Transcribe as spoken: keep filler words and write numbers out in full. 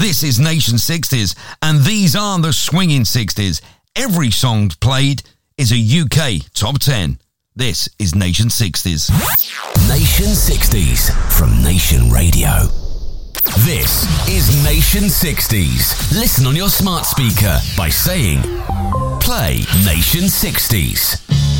This is Nation sixties, and these are the swinging sixties. Every song played is a U K top ten. This is Nation sixties. Nation sixties from Nation Radio. This is Nation sixties. Listen on your smart speaker by saying, play Nation sixties.